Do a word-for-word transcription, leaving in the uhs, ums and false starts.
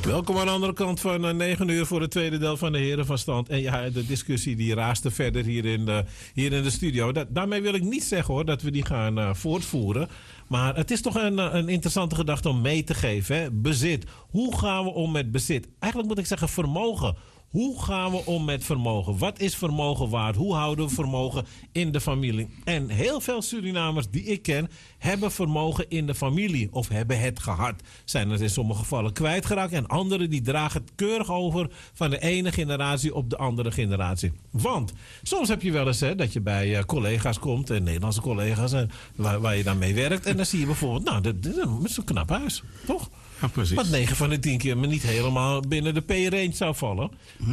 Welkom aan de andere kant van uh, negen uur voor het tweede deel van de Heren van Stand. En ja, de discussie die raaste verder hier in de, hier in de studio. Dat, daarmee wil ik niet zeggen hoor dat we die gaan uh, voortvoeren. Maar het is toch een, een interessante gedachte om mee te geven. Hè? Bezit. Hoe gaan we om met bezit? Eigenlijk moet ik zeggen vermogen. Hoe gaan we om met vermogen? Wat is vermogen waard? Hoe houden we vermogen in de familie? En heel veel Surinamers die ik ken hebben vermogen in de familie of hebben het gehad. Zijn er in sommige gevallen kwijtgeraakt en anderen die dragen het keurig over van de ene generatie op de andere generatie. Want soms heb je wel eens hè, dat je bij uh, collega's komt, en Nederlandse collega's, en waar, waar je dan mee werkt. En dan zie je bijvoorbeeld, nou, dit, dit is een knap huis, toch? Ja, precies. Wat negen van de tien keer me niet helemaal binnen de P-range zou vallen.